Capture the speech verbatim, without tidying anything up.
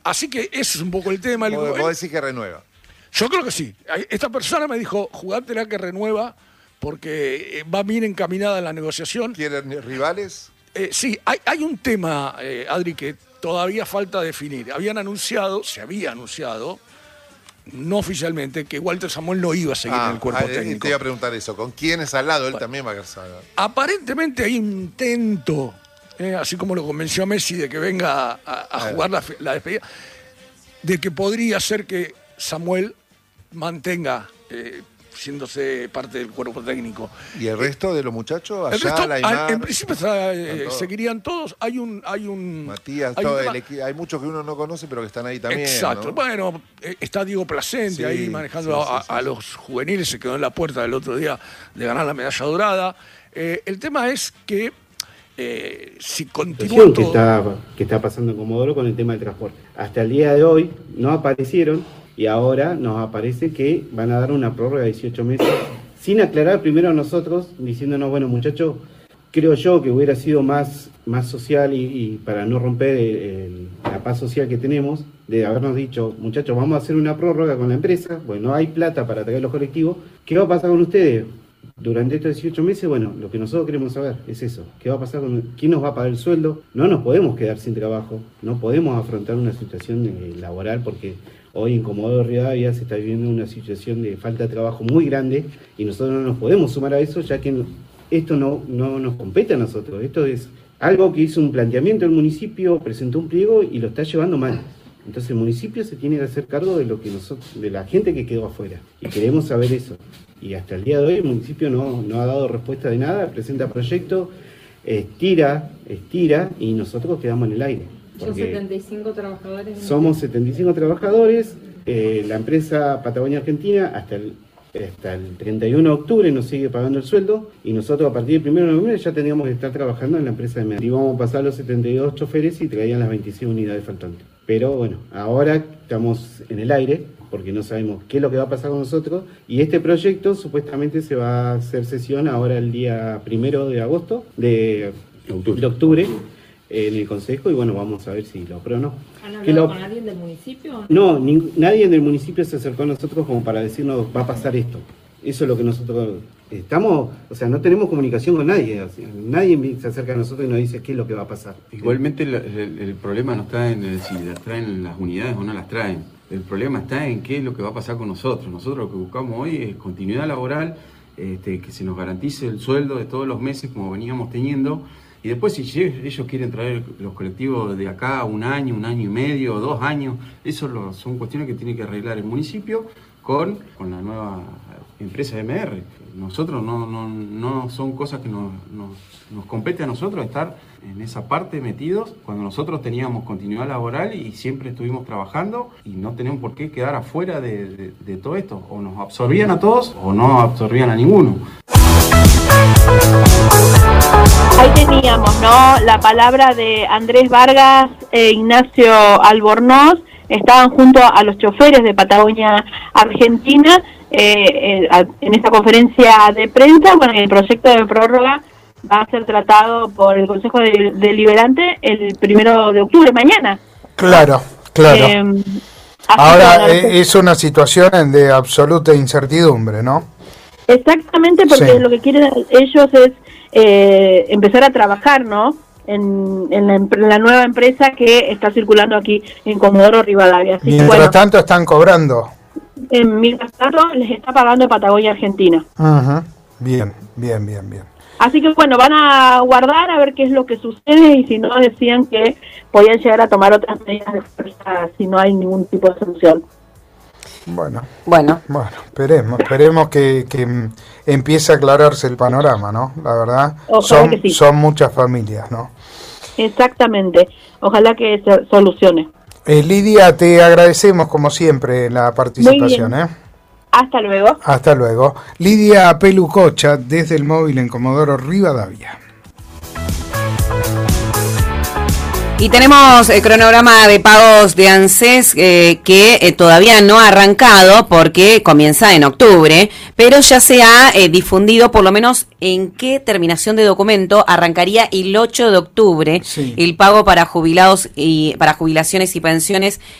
Así que ese es un poco el tema. ¿Vos, vos decís que renueva? Yo creo que sí. Esta persona me dijo, jugátela que renueva porque va bien encaminada en la negociación. ¿Quieren rivales? Eh, sí, hay, hay un tema, eh, Adri, que todavía falta definir. Habían anunciado, se había anunciado, no oficialmente, que Walter Samuel no iba a seguir ah, en el cuerpo ah, técnico. Te iba a preguntar eso. ¿Con quiénes al lado? Él bueno, también va a casar. Aparentemente hay un intento, eh, así como lo convenció a Messi de que venga a, a jugar la, la despedida, de que podría ser que Samuel mantenga... Eh, siéndose parte del cuerpo técnico. ¿Y el resto de los muchachos? Allá, el resto, Laimar, en principio está, eh, todos. seguirían todos. Hay un... Hay un Matías, hay, todo un, el, hay muchos que uno no conoce, pero que están ahí también. Exacto. ¿no? Bueno, está Diego Placente sí, ahí manejando sí, sí, a, sí, a los juveniles. Se quedó en la puerta del otro día de ganar la medalla dorada. Eh, el tema es que eh, si continúa todo... que está, que está pasando en Comodoro con el tema del transporte. Hasta el día de hoy no aparecieron y ahora nos aparece que van a dar una prórroga de dieciocho meses sin aclarar primero a nosotros, diciéndonos, bueno muchachos, creo yo que hubiera sido más, más social y, y para no romper el, el, la paz social que tenemos, de habernos dicho, muchachos, vamos a hacer una prórroga con la empresa, bueno, hay plata para traer los colectivos, ¿qué va a pasar con ustedes? Durante estos dieciocho meses, bueno, lo que nosotros queremos saber es eso. ¿Qué va a pasar con quién nos va a pagar el sueldo? No nos podemos quedar sin trabajo, no podemos afrontar una situación eh, laboral porque hoy en Comodoro Rivadavia se está viviendo una situación de falta de trabajo muy grande y nosotros no nos podemos sumar a eso ya que esto no, no nos compete a nosotros. Esto es algo que hizo un planteamiento el municipio, presentó un pliego y lo está llevando mal. Entonces el municipio se tiene que hacer cargo de lo que nosotros, de la gente que quedó afuera y queremos saber eso. Y hasta el día de hoy el municipio no, no ha dado respuesta de nada, presenta proyectos, estira, estira y nosotros quedamos en el aire. Son setenta y cinco trabajadores. Somos setenta y cinco trabajadores, eh, la empresa Patagonia Argentina hasta el, hasta el treinta y uno de octubre nos sigue pagando el sueldo y nosotros a partir del primero de noviembre ya teníamos que estar trabajando en la empresa de Medellín. Íbamos a pasar los setenta y dos choferes y traían las veintiséis unidades faltantes. Pero bueno, ahora estamos en el aire porque no sabemos qué es lo que va a pasar con nosotros y este proyecto supuestamente se va a hacer sesión ahora el día primero de agosto, de octubre, de octubre en el Consejo y bueno, vamos a ver si lo aprueban o no. ¿Han hablado lo... con alguien del municipio? No, ni, nadie del municipio se acercó a nosotros como para decirnos va a pasar esto. Eso es lo que nosotros estamos, o sea, no tenemos comunicación con nadie, o sea, nadie se acerca a nosotros y nos dice qué es lo que va a pasar. Igualmente el, el, el problema no está en el, si las traen las unidades o no las traen, el problema está en qué es lo que va a pasar con nosotros. Nosotros lo que buscamos hoy es continuidad laboral, este, que se nos garantice el sueldo de todos los meses como veníamos teniendo. Y después si ellos quieren traer los colectivos de acá un año, un año y medio, dos años, eso lo, son cuestiones que tiene que arreglar el municipio con, con la nueva empresa M R. Nosotros no, no, no son cosas que nos, nos, nos compete a nosotros estar en esa parte metidos cuando nosotros teníamos continuidad laboral y siempre estuvimos trabajando y no tenemos por qué quedar afuera de, de, de todo esto. O nos absorbían a todos o no absorbían a ninguno. Ahí teníamos, ¿no? La palabra de Andrés Vargas e Ignacio Albornoz, estaban junto a los choferes de Patagonia Argentina eh, eh, en esta conferencia de prensa. Bueno, el proyecto de prórroga va a ser tratado por el Consejo Deliberante el primero de octubre, mañana. Claro, claro. Eh, Ahora que, es una situación de absoluta incertidumbre, ¿no? Exactamente, porque sí. Lo que quieren ellos es eh, empezar a trabajar, ¿no? En, en, la, en la nueva empresa que está circulando aquí en Comodoro Rivadavia. Así Mientras que, bueno, tanto están cobrando. Eh, mientras tanto les está pagando Patagonia Argentina. Uh-huh. Bien, bien, bien, bien. Así que bueno, van a guardar a ver qué es lo que sucede y si no decían que podían llegar a tomar otras medidas de fuerza si no hay ningún tipo de solución. Bueno, bueno, bueno, esperemos, esperemos que, que empiece a aclararse el panorama, ¿no? La verdad, Ojalá son, que sí. son muchas familias, ¿no? Exactamente, ojalá que se solucione. Eh, Lidia, te agradecemos como siempre la participación, ¿eh? Hasta luego. Hasta luego. Lidia Pelucocha, desde el móvil en Comodoro Rivadavia. Y tenemos el cronograma de pagos de ANSES eh, que eh, todavía no ha arrancado porque comienza en octubre, pero pero ya se ha eh, difundido por lo menos en qué terminación de documento arrancaría el ocho de octubre Sí. el pago para jubilados y para jubilaciones y pensiones